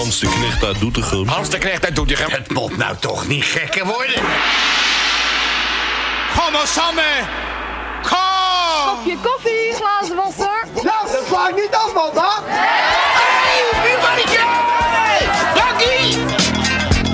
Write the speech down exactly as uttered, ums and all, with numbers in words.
Hans de Knecht uit Doetinchem. Hans de Knecht uit Doetinchem. Het moet nou toch niet gekker worden. Kom samen!